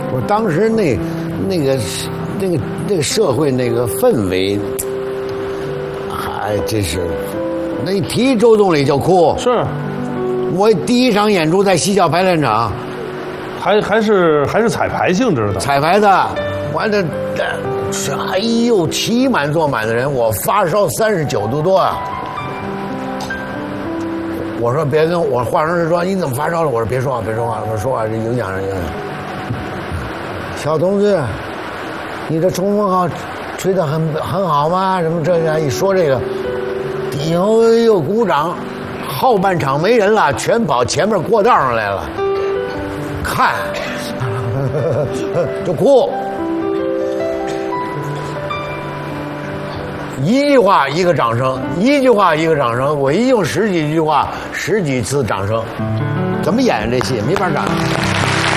我当时那个社会那个氛围，还真是，那一提周总理就哭。 是， 我第一场演出在西校排练场， 还是彩排性质的。 彩排的，完了，哎呦，骑满坐满的人，我发烧39度多啊！我说别跟我化妆师说你怎么发烧了？我说别说话，别说话，我说话这影响人。小同志，你这冲锋号吹得很好吗？什么这样一说这个，底下又鼓掌，后半场没人了，全跑前面过道上来了，看就哭。一句话一个掌声，一句话一个掌声，我一用10几句话10几次掌声，怎么演这戏没法演。